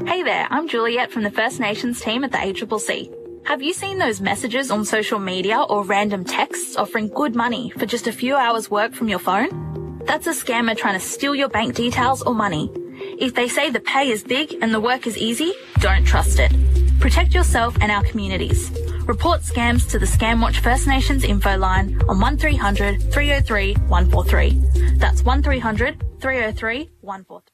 Hey there, I'm Juliet from the First Nations team at the ACCC. Have you seen those messages on social media or random texts offering good money for just a few hours work from your phone? That's a scammer trying to steal your bank details or money. If they say the pay is big and the work is easy, don't trust it. Protect yourself and our communities. Report scams to the Scamwatch First Nations info line on 1300 303 143. That's 1300 303 143.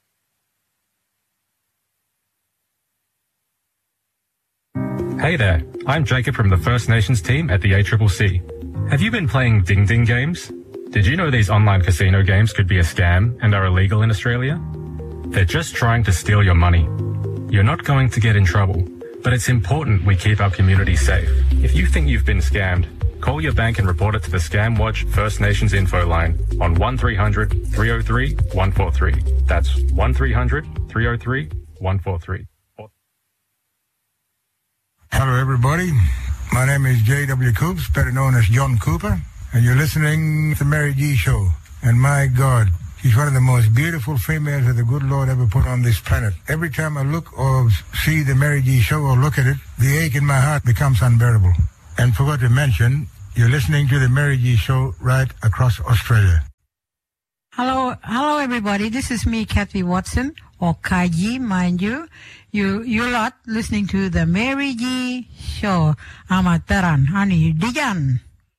Hey there, I'm Jacob from the First Nations team at the ACCC. Have you been playing Ding Ding games? Did you know these online casino games could be a scam and are illegal in Australia? They're just trying to steal your money. You're not going to get in trouble, but it's important we keep our community safe. If you think you've been scammed, call your bank and report it to the Scamwatch First Nations info line on 1300 303 143. That's 1300 303 143. Hello, everybody. My name is J.W. Coops, better known as John Cooper, and you're listening to the Mary G. Show. And my God, she's one of the most beautiful females that the good Lord ever put on this planet. Every time I look or see the Mary G. Show or look at it, the ache in my heart becomes unbearable. And forgot to mention, you're listening to the Mary G. Show right across Australia. Hello, everybody. This is me, Kathy Watson, or Kaji, mind you. You lot listening to the Mary G. Show. Amataran, Hani Dijan.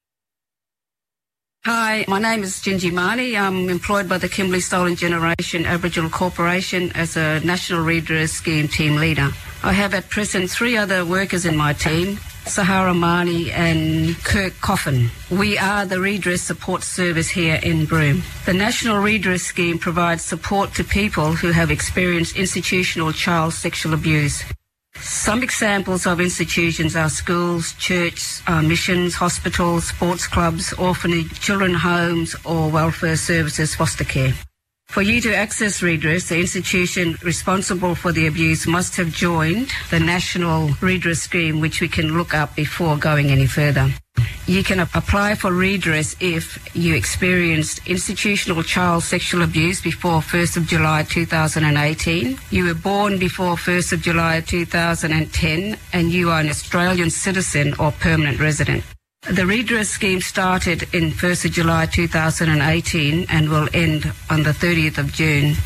Hi, my name is Gingy Marnie. I'm employed by the Kimberley Stolen Generation Aboriginal Corporation as a National Redress Scheme team leader. I have at present 3 other workers in my team, Sahara Marnie and Kirk Coffin. We are the Redress Support Service here in Broome. The National Redress Scheme provides support to people who have experienced institutional child sexual abuse. Some examples of institutions are schools, churches, missions, hospitals, sports clubs, orphanage, children homes or welfare services, foster care. For you to access redress, the institution responsible for the abuse must have joined the National Redress Scheme, which we can look up before going any further. You can apply for redress if you experienced institutional child sexual abuse before 1st of July 2018, you were born before 1st of July 2010, and you are an Australian citizen or permanent resident. The redress scheme started in 1st of July 2018 and will end on the 30th of June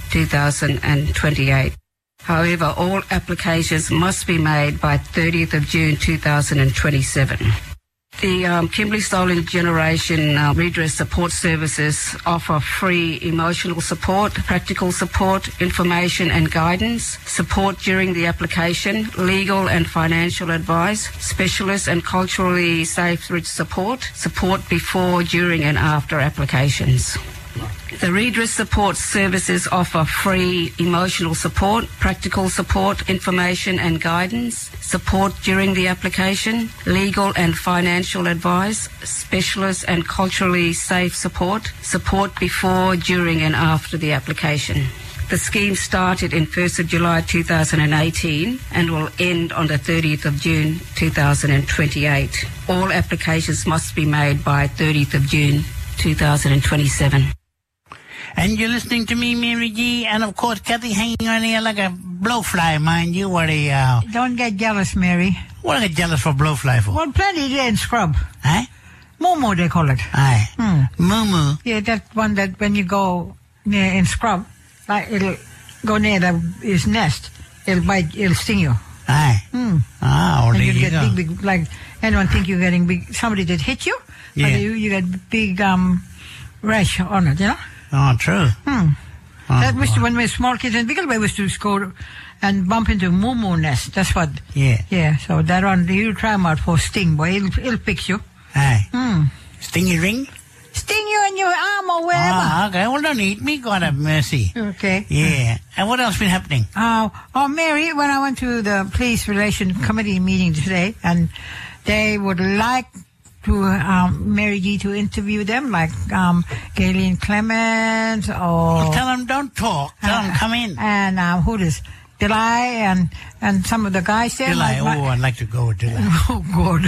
2028. However, all applications must be made by 30th of June 2027. The Kimberley Stolen Generation Redress Support Services offer free emotional support, practical support, information and guidance, support during the application, legal and financial advice, specialist and culturally safe support, support before, during and after applications. The Redress Support Services offer free emotional support, practical support, information and guidance, support during the application, legal and financial advice, specialist and culturally safe support, support before, during and after the application. The scheme started in 1st of July 2018 and will end on the 30th of June 2028. All applications must be made by 30th of June 2027. And you're listening to me, Mary G, and of course, Kathy hanging on here like a blowfly, mind you. What a Don't get jealous, Mary. What I get jealous for blowfly for? Well, plenty there in scrub. Eh? Momo, they call it. Aye. Moo. Yeah, that one that when you go near in scrub, like it'll go near his nest, it'll sting you. Aye. And you get big, like anyone think you're getting big, somebody that hit you, yeah. And you get big rash on it, you know? Oh, true. That was when we were small kids in Biggleby, we used to go and bump into Moo nest. That's what. Yeah. Yeah. So that one, you try him out for sting, boy. He'll pick you. Aye. Stingy ring? Sting you in your arm or wherever. Okay. Well, don't eat me. God have mercy. Okay. Yeah. And what else been happening? Mary, when I went to the Police Relation Committee meeting today, and they would like to Mary G to interview them, like Galen Clements or... Well, tell them don't talk. Tell them come in. And who is Delay and some of the guys there. Delay, I'd like to go with Delay. Oh, God.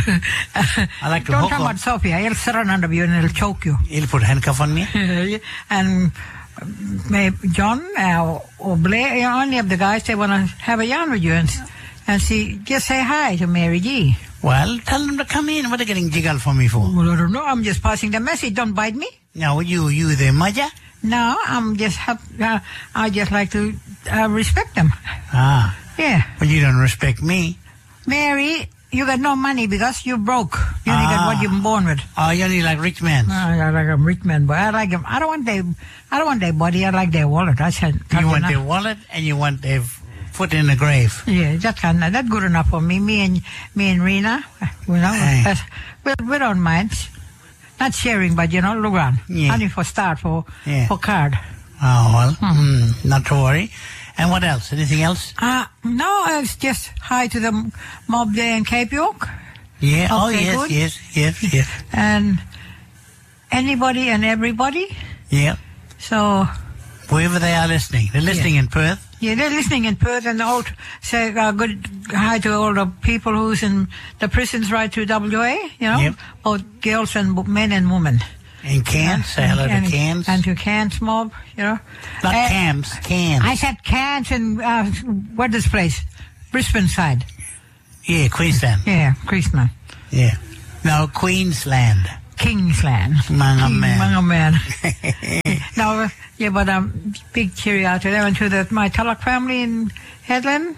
I like to Don't hook talk about Sophia. He'll sit under you and he'll choke you. He'll put a handcuff on me? And maybe John or Blair, any of the guys, they want to have a yarn with you and see, just say hi to Mary G. Well, tell them to come in. What are they getting jiggled for me for? Well, I don't know. I'm just passing the message. Don't bite me. No, you the mother? No, I'm just I just like to respect them. Ah. Yeah. Well, you don't respect me. Mary, you got no money because you broke. You only got what you're born with. Oh, you only like rich men. I like a rich man, but I like them. I don't want their body. I like their wallet. I said. You want their wallet and you want their foot in the grave. Yeah, that's good enough for me. Me and Rena, Hey. we don't mind. Not sharing, but look around. Yeah. Only for start for card. Oh well, not to worry. And what else? Anything else? No, it's just hi to the mob there in Cape York. Yeah. Hope Oh they're yes. And anybody and everybody. Yeah. So. Wherever they are listening, they're listening in Perth. Yeah, they're listening in Perth, and all say good hi to all the people who's in the prisons right to WA, Yep. both girls and men and women. In Cairns, say hello to Cairns. And to Cairns mob, Not Cairns, Cairns. I said Cairns and what is this place? Brisbane side. Yeah, Queensland. Yeah, Queensland. Yeah. No, Queensland. Kingsland. Manga man. No, yeah, but big cheerio out to them and to my Tulloch family in Headland.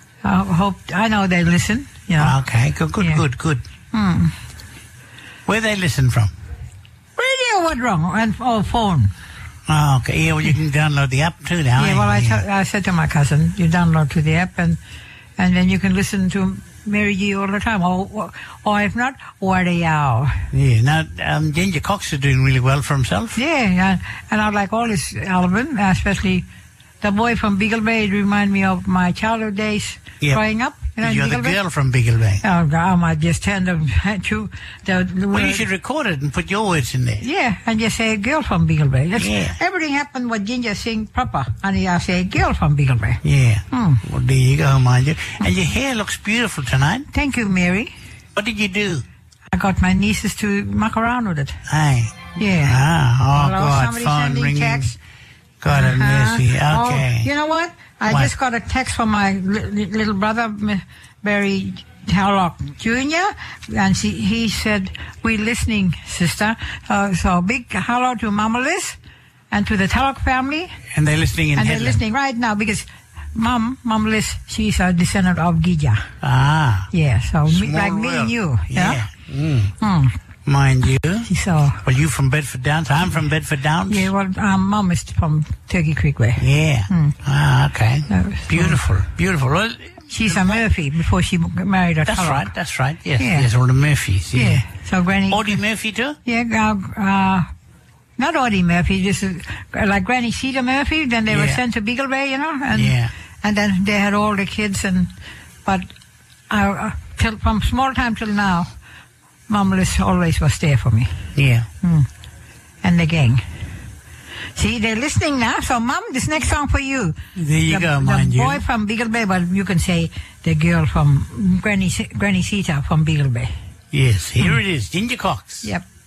I know they listen. Okay, good. Where they listen from? Radio, what wrong? And phone. Oh, okay. Yeah, well, you can download the app too now. Yeah, well, I said to my cousin, you download to the app and then you can listen to Mary G all the time, or if not, radio. Yeah, now Ginger Cox is doing really well for himself. Yeah, and I like all his album, especially The Boy from Beagle Bay. It reminds me of my childhood days growing up. You're the girl from Beagle Bay. Oh, God, I just turned them to well, you should record it and put your words in there. Yeah, and just say girl from Beagle Bay. Yeah. Everything happened when Ginger sing proper, and I say girl from Beagle Bay. Yeah. Well, there you go, mind you. And your hair looks beautiful tonight. Thank you, Mary. What did you do? I got my nieces to muck around with it. Hey. Yeah. God, somebody phone sending ringing. text. God have mercy. Okay. Oh, you know what? I just got a text from my little brother, Barry Tallock Jr., and he said, we're listening, sister. So big hello to Mama Liz and to the Tallock family. And they're listening in And Headland. they're listening right now because Mom Liz, she's a descendant of Gija. Ah. Yeah, so Small like me world. and you. Yeah. Mind you. So. Well, you from Bedford Downs? I'm from Bedford Downs? Yeah, well, Mom is from Turkey Creek way. Yeah. Okay. Beautiful. Well, she's a Murphy before she married a Tallock. That's right. Yes, all the Murphys. Yeah. So Granny. Audie Murphy too? Yeah, not Audie Murphy, just like Granny Cedar Murphy. Then they were sent to Beagle Bay, and then they had all the kids. But from small time till now, Mom Liz always was there for me. Yeah. And the gang. See, they're listening now. So, Mom, this next song for you. There you go, mind you. The boy from Beagle Bay, but you can say the girl from Granny Sita from Beagle Bay. Yes, here it is, Ginger Cox. Yep.